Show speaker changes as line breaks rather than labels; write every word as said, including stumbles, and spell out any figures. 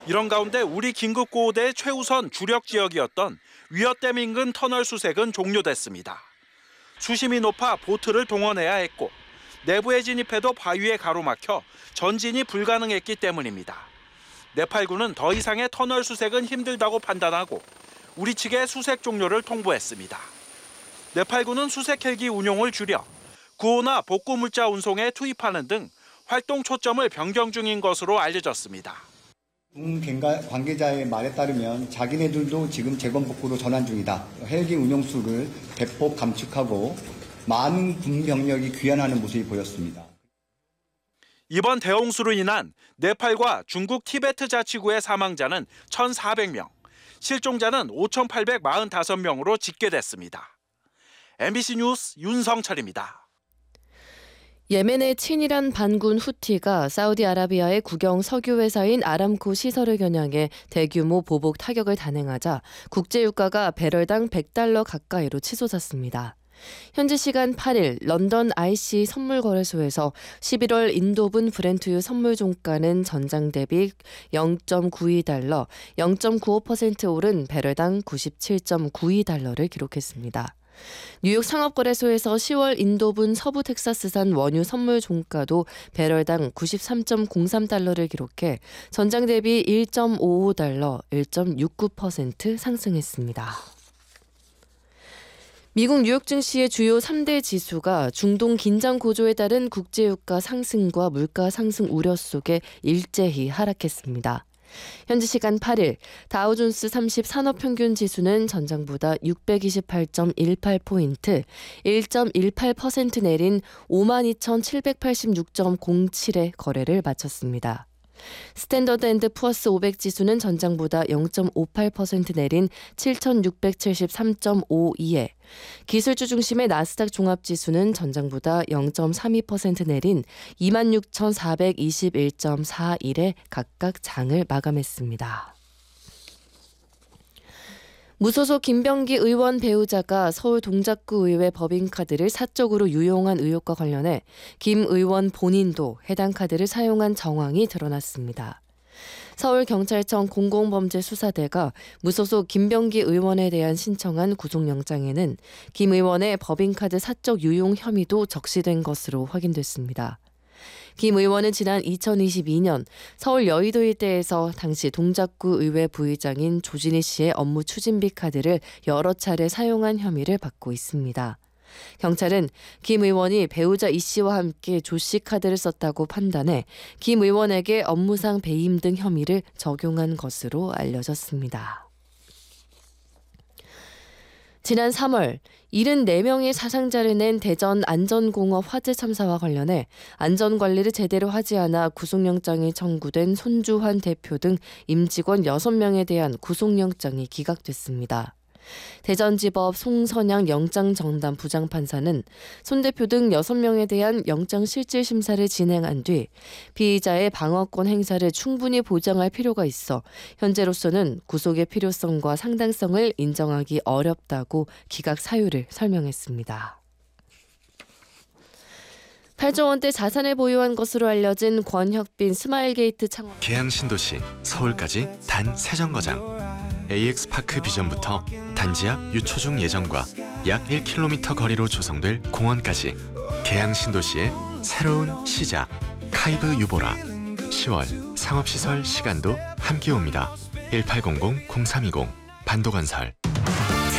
이런 가운데 우리 긴급구호대의 최우선 주력 지역이었던 위어댐 인근 터널 수색은 종료됐습니다. 수심이 높아 보트를 동원해야 했고 내부에 진입해도 바위에 가로막혀 전진이 불가능했기 때문입니다. 네팔군은 더 이상의 터널 수색은 힘들다고 판단하고 우리 측에 수색 종료를 통보했습니다. 네팔군은 수색 헬기 운용을 줄여 구호나 복구 물자 운송에 투입하는 등 활동 초점을 변경 중인 것으로 알려졌습니다.
군 관계자의 말에 따르면 자기네들도 지금 재건 복구로 전환 중이다. 헬기 운용수를 대폭 감축하고 많은 군 병력이 귀환하는 모습이 보였습니다.
이번 대홍수로 인한 네팔과 중국 티베트 자치구의 사망자는 천사백 명, 실종자는 오천팔백사십오 명으로 집계됐습니다. 엠비씨 뉴스 윤성철입니다.
예멘의 친이란 반군 후티가 사우디아라비아의 국영 석유회사인 아람코 시설을 겨냥해 대규모 보복 타격을 단행하자 국제유가가 배럴당 백 달러 가까이로 치솟았습니다. 현지 시간 팔 일 런던 아이씨 선물거래소에서 십일월 인도분 브렌트유 선물 종가는 전장 대비 영 점 구이 달러, 영 점 구오 퍼센트 오른 배럴당 구십칠 점 구이 달러를 기록했습니다. 뉴욕 상업거래소에서 시월 인도분 서부 텍사스산 원유 선물 종가도 배럴당 구십삼 점 공삼 달러를 기록해 전장 대비 일 점 오오 달러, 일 점 육구 퍼센트 상승했습니다. 미국 뉴욕 증시의 주요 삼 대 지수가 중동 긴장 고조에 따른 국제유가 상승과 물가 상승 우려 속에 일제히 하락했습니다. 현지 시간 팔 일 다우존스 삼십 산업평균 지수는 전장보다 육백이십팔 점 일팔 포인트, 일 점 일팔 퍼센트 내린 오만 이천칠백팔십육 점 공칠의 거래를 마쳤습니다. 스탠더드 앤드 푸어스 오백 지수는 전장보다 영 점 오팔 퍼센트 내린 칠천육백칠십삼 점 오이에 기술주 중심의 나스닥 종합지수는 전장보다 영 점 삼이 퍼센트 내린 이만 육천사백이십일 점 사일에 각각 장을 마감했습니다. 무소속 김병기 의원 배우자가 서울 동작구 의회 법인카드를 사적으로 유용한 의혹과 관련해 김 의원 본인도 해당 카드를 사용한 정황이 드러났습니다. 서울경찰청 공공범죄수사대가 무소속 김병기 의원에 대한 신청한 구속영장에는 김 의원의 법인카드 사적 유용 혐의도 적시된 것으로 확인됐습니다. 김 의원은 지난 이천이십이 년 서울 여의도 일대에서 당시 동작구 의회 부의장인 조진희 씨의 업무 추진비 카드를 여러 차례 사용한 혐의를 받고 있습니다. 경찰은 김 의원이 배우자 이 씨와 함께 조 씨 카드를 썼다고 판단해 김 의원에게 업무상 배임 등 혐의를 적용한 것으로 알려졌습니다. 지난 삼월 칠십사 명의 사상자를 낸 대전 안전공업 화재 참사와 관련해 안전관리를 제대로 하지 않아 구속영장이 청구된 손주환 대표 등 임직원 여섯 명에 대한 구속영장이 기각됐습니다. 대전지법 송선양 영장정담 부장판사는 손 대표 등 여섯 명에 대한 영장실질심사를 진행한 뒤 피의자의 방어권 행사를 충분히 보장할 필요가 있어 현재로서는 구속의 필요성과 상당성을 인정하기 어렵다고 기각 사유를 설명했습니다. 팔조 원대 자산을 보유한 것으로 알려진 권혁빈 스마일게이트 창업.
계양 신도시 서울까지 단 세 정거장. 에이엑스파크 비전부터 단지 앞 유초중 예정과 약 일 킬로미터 거리로 조성될 공원까지 계양 신도시의 새로운 시작. 카이브 유보라. 시월 상업시설 시간도 함께 옵니다. 일팔공공 공삼이공 반도건설.